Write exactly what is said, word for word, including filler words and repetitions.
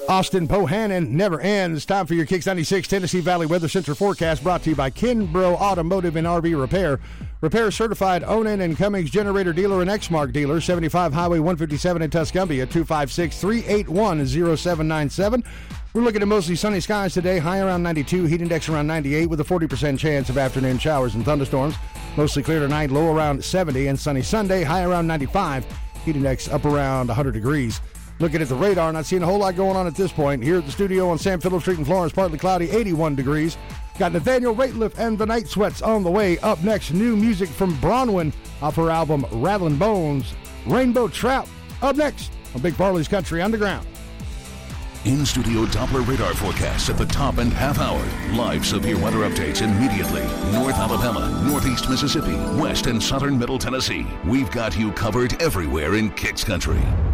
Austin Bohannon never ends. Time for your Kicks ninety-six Tennessee Valley Weather Center forecast, brought to you by Kinbro Automotive and R V Repair. Repair certified Onan and Cummings generator dealer and Exmark dealer. seventy-five Highway one fifty-seven in Tuscumbia. two five six, three eight one, zero seven nine seven. We're looking at mostly sunny skies today. High around ninety-two, heat index around ninety-eight, with a forty percent chance of afternoon showers and thunderstorms. Mostly clear tonight, low around seventy, and sunny Sunday, high around ninety-five, heat index up around one hundred degrees. Looking at the radar, not seeing a whole lot going on at this point. Here at the studio on Sam Phillips Street in Florence, partly cloudy, eighty-one degrees. Got Nathaniel Rateliff and the Night Sweats on the way. Up next, new music from Bronwyn off her album Rattlin' Bones. Rainbow Trout up next on Big Farley's Country Underground. In-studio Doppler radar forecasts at the top and half hour. Live severe weather updates immediately. North Alabama, Northeast Mississippi, West and Southern Middle Tennessee. We've got you covered everywhere in Kicks Country.